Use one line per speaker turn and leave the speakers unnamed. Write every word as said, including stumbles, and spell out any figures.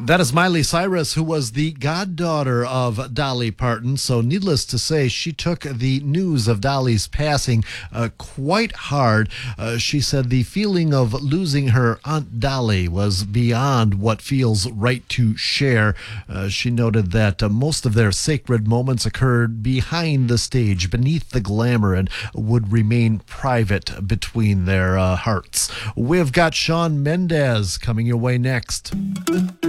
That is Miley Cyrus, who was the goddaughter of Dolly Parton. So needless to say, she took the news of Dolly's passing uh, quite hard. Uh, she said the feeling of losing her Aunt Dolly was beyond what feels right to share. Uh, she noted that uh, most of their sacred moments occurred behind the stage, beneath the glamour, and would remain private between their uh, hearts. We've got Shawn Mendes coming your way next.